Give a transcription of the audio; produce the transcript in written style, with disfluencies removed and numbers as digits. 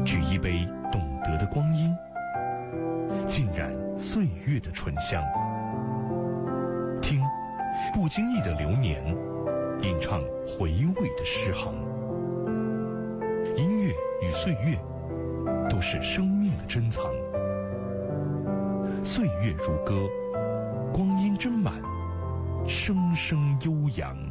举一杯懂得的光阴，浸染岁月的醇香。听不经意的流年，吟唱回味的诗行。音乐与岁月都是生命的珍藏，岁月如歌，光阴斟满，声声悠扬。